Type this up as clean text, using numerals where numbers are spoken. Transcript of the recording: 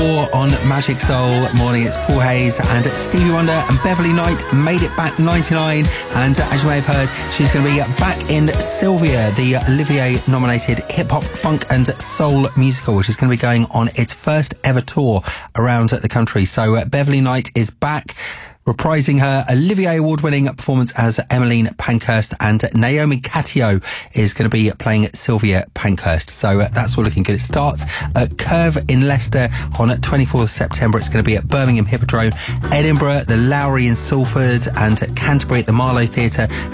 On Magic Soul Morning, it's Paul Hayes and Stevie Wonder and Beverly Knight made it back 99, and as you may have heard, she's going to be back in Sylvia, the Olivier-nominated hip-hop, funk and soul musical, which is going to be going on its first ever tour around the country. So Beverly Knight is back, reprising her Olivier Award-winning performance as Emmeline Pankhurst, and Naomi Catillo is going to be playing Sylvia Pankhurst. So that's all looking good. It starts at Curve in Leicester on 24th September. It's going to be at Birmingham Hippodrome, Edinburgh, the Lowry in Salford, and Canterbury at the Marlow Theatre.